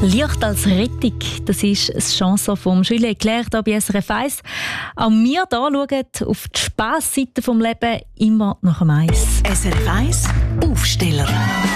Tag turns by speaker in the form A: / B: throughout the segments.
A: Licht als Rettung, das ist eine Chanson von Julien Eclair hier bei SRF 1. Auch wir hier schauen auf die Spassseite des Lebens immer nach dem Eis.
B: SRF 1 Aufsteller.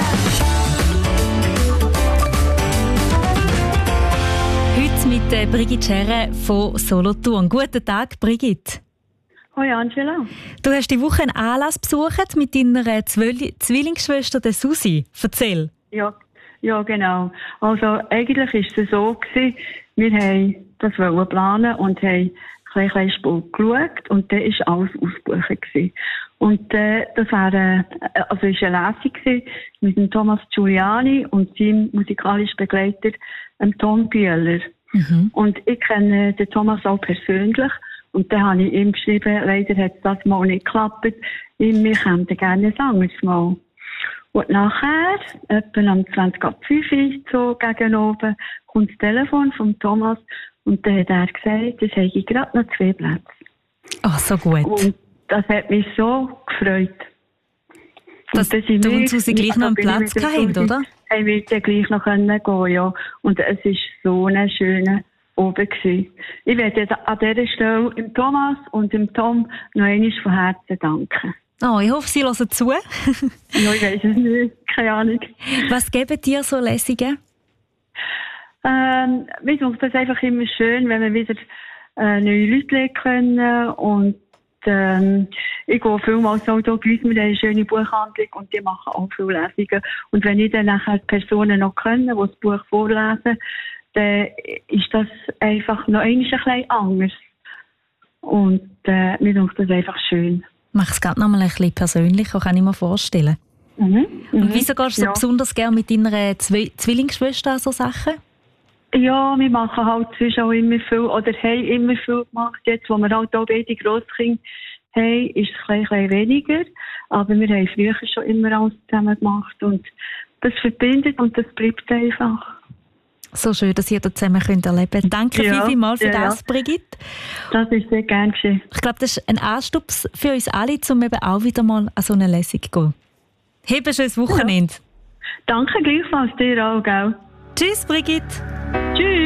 A: Heute mit Brigitte Scherre von Solothurn. Guten Tag, Brigitte.
C: Hoi Angela.
A: Du hast die Woche einen Anlass besucht mit deiner Zwillingsschwester der Susi. Erzähl.
C: Ja, genau. Also eigentlich ist es so gewesen, wir haben das planen und haben ein Spuk geschaut und dann ist alles ausgebucht gewesen. Und das war ist eine Lesung gewesen mit dem Thomas Giuliani und seinem musikalischen Begleiter Tom Bühler. Mhm. Und ich kenne den Thomas auch persönlich. Und dann habe ich ihm geschrieben, leider hat es das mal nicht geklappt. Wir kämen gerne ein anderes Mal. Und nachher, etwa am 20.05 so gegen oben, kommt das Telefon von Thomas und dann hat er gesagt, es hätte gerade noch 2 Plätze.
A: Ach, so gut.
C: Und das hat mich so gefreut.
A: Dass du und Susi gleich noch einen Platz gehabt, oder?
C: Haben wir dann gleich noch gehen, ja. Und es war so ein schöner oben gewesen. Ich werde an dieser Stelle dem Thomas und dem Tom noch einmal von Herzen danken.
A: Oh, ich hoffe, Sie hören zu.
C: Ja, ich weiss es nicht. Keine Ahnung.
A: Was geben dir so Lesungen?
C: Mir finde das einfach immer schön, wenn wir wieder neue Leute lernen können. Und ich gehe vielmals auch hier bei uns, wir haben eine schöne Buchhandlung und die machen auch viele Lesungen. Und wenn ich dann nachher die Personen noch können, die das Buch vorlesen, dann ist das einfach noch ein bisschen anders. Und mir finde das einfach schön.
A: Mach es gerade noch mal ein bisschen persönlicher, kann ich mir vorstellen. Und wieso gehst du so besonders gerne mit deiner Zwillingsschwester an so Sachen? Ja, wir machen halt zwischen auch immer viel, oder haben immer viel gemacht. Jetzt, wo wir halt auch beide Grosskinder haben, ist es ein bisschen weniger. Aber wir haben früher schon immer alles zusammen gemacht. Und das verbindet und das bleibt einfach. So schön, dass ihr das zusammen erleben könnt. Danke vielmals für das, Brigitte. Das ist sehr gerne geschehen. Ich glaube, das ist ein Anstups für uns alle, um eben auch wieder mal an so eine Lesung zu gehen. Hab ein schönes Wochenende. Ja. Danke gleichfalls dir auch, gell? Tschüss, Brigitte. Tschüss.